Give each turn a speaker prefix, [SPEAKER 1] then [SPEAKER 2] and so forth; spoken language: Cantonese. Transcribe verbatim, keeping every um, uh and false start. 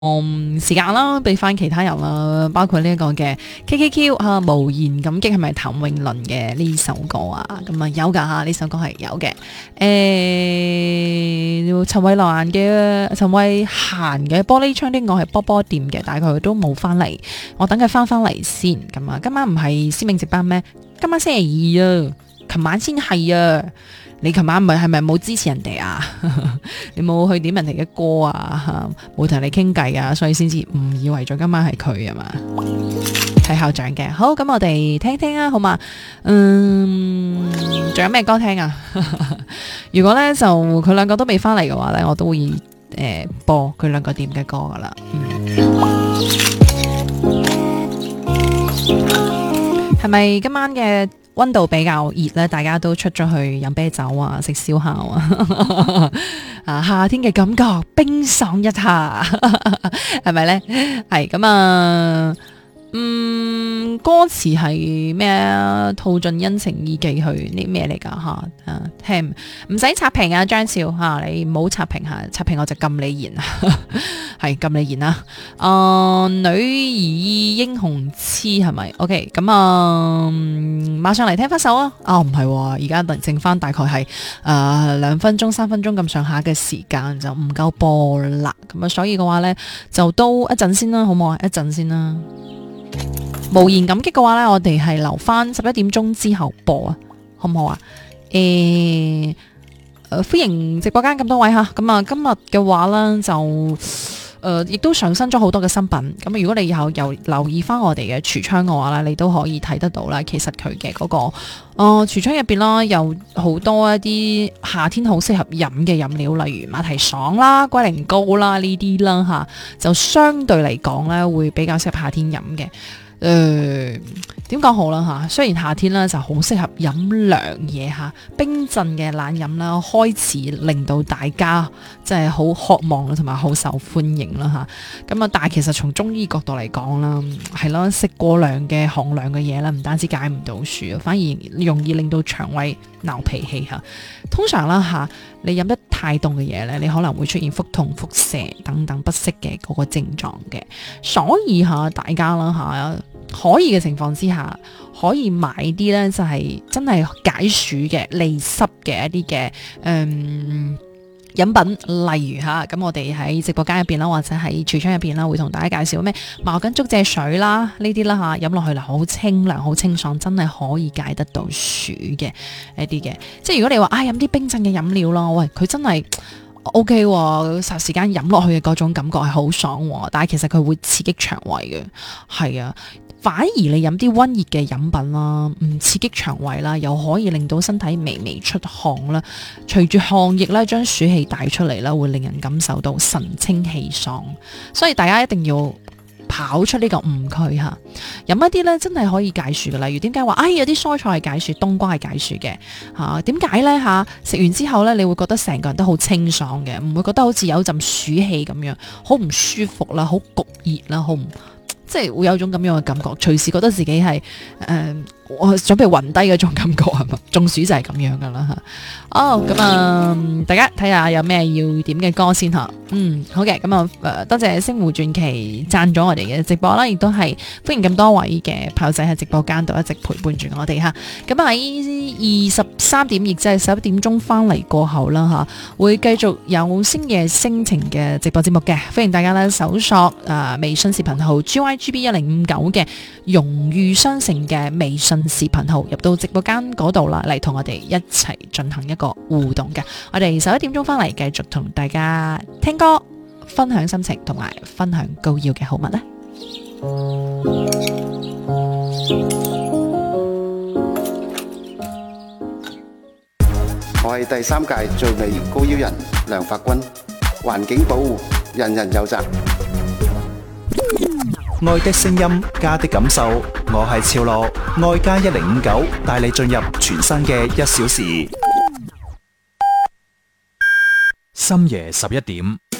[SPEAKER 1] 嗯，時間啦，俾翻其他人啦，包括呢一個嘅 K K Q 吓、啊，無言感激係咪譚詠麟嘅呢首歌啊？咁啊有噶吓，呢首歌係有嘅。誒、欸，陳慧蘭嘅陳慧嫻嘅玻璃窗的我係波波店嘅，但係佢都冇翻嚟，我等佢翻翻嚟先。咁啊，今晚唔係司命值班咩？今晚星期二啊，琴晚先係啊。你琴晚唔係係咪冇支持人哋啊？你冇去點人哋嘅歌啊？冇同你傾偈啊？所以先至誤以為咗今晚係佢啊嘛？係校長嘅。好，咁我哋聽聽啊，好嘛？嗯，仲有咩歌聽啊？如果咧就佢兩個都未翻嚟嘅話咧，我都會誒、呃、播佢兩個點嘅歌噶啦。係、嗯、咪今晚嘅溫度比較熱咧，大家都出咗去飲啤酒啊，食燒烤啊，啊夏天嘅感覺冰爽一下，係咪咧？係咁啊，嗯，歌詞係咩啊？吐盡恩情意寄去呢咩嚟噶吓？啊，聽唔使刷屏啊，張少吓、啊，你唔好刷屏吓，刷屏我就禁你言啊，係禁你言啦。啊，女兒英雄痴係咪 ？OK，咁啊、嗯，馬上嚟聽翻首啊！哦，唔係，而家剩翻大概係誒兩分鐘、三分鐘咁上下嘅時間就唔夠播啦。咁啊，所以嘅話咧，就都一陣先啦，好唔好啊？一陣先啦。無言感激嘅話咧，我哋係留翻十一點鐘之後播啊，好唔好啊？誒、欸呃，歡迎直播間咁多位吓，咁啊，今日嘅話咧就誒，亦、呃、都上新咗好多嘅新品。咁如果你以後又留意翻我哋嘅櫥窗嘅話咧，你都可以睇得到啦。其實佢嘅嗰個哦櫥窗入邊啦，有好多一啲夏天好適合飲嘅飲料，例如馬蹄爽啦、龜苓膏啦呢啲啦吓，就相對嚟講咧會比較適合夏天飲嘅。誒，點講好啦吓？雖然夏天咧就好適合飲涼嘢吓，冰鎮嘅冷飲啦，開始令到大家即係好渴望同埋好受歡迎啦吓。咁啊，但係其實從中醫角度嚟講啦，係咯，食過量嘅寒涼嘅嘢咧，唔單止解唔到暑，反而容易令到腸胃鬧脾氣吓。通常啦吓，你飲得太凍嘅嘢咧，你可能會出現腹痛、腹瀉等等不適嘅嗰個症狀嘅。所以吓，大家啦吓，可以嘅情況之下，可以買啲咧就係真係解暑嘅、利濕嘅一啲嘅嗯飲品，例如吓，咁我哋喺直播間入邊啦，或者喺櫥窗入邊啦，會同大家介紹咩茅根竹蔗水啦，呢啲啦吓，飲落去啦好清涼、好清爽，真係可以解得到暑嘅一啲嘅。即係如果你話啊飲啲冰鎮嘅飲料咯，喂，佢真係 O K 喎，霎時間飲落去嘅嗰種感覺係好爽，但係其實佢會刺激腸胃嘅，係啊。反而你飲啲溫熱嘅飲品啦，唔刺激腸胃啦，又可以令到身體微微出汗啦。隨住汗液咧，將暑氣帶出嚟啦，會令人感受到神清氣爽。所以大家一定要跑出呢個誤區嚇，飲一啲咧真係可以解暑嘅。例如點解話，哎有啲蔬菜係解暑，冬瓜係解暑嘅嚇？點解咧嚇？食完之後咧，你會覺得成個人都好清爽嘅，唔會覺得好似有陣暑氣咁樣，好唔舒服啦，好焗熱啦，好唔〜即係會有種咁樣嘅感覺，隨時覺得自己係誒、呃，我準備暈低嗰種感覺係嘛？中暑就係咁樣噶啦嚇。哦，咁啊，大家睇下有咩要點嘅歌先嚇。嗯，好嘅，咁啊誒，多謝星湖傳奇贊咗我哋嘅直播啦，亦都係歡迎咁多位嘅朋友仔喺直播間度一直陪伴住我哋嚇。咁喺二十三點，亦即係十一點鐘翻嚟過後啦嚇，會繼續有星夜星情嘅直播節目嘅，歡迎大家咧搜索誒、呃、微信視頻號 G Y G B 一零五九嘅榮譽商城嘅微信視頻號，入到直播間嗰度啦，嚟同我哋一齊進行一個互動嘅。我哋十一點鐘翻嚟繼續同大家聽歌，分享心情同埋分享高要嘅好物咧。
[SPEAKER 2] 我係第三屆最美高要人梁發軍，環境保護人人有責。
[SPEAKER 3] 愛的聲音，家的感受，我係潮樂，愛家一零五九帶你進入全新嘅一小時。深夜十一點，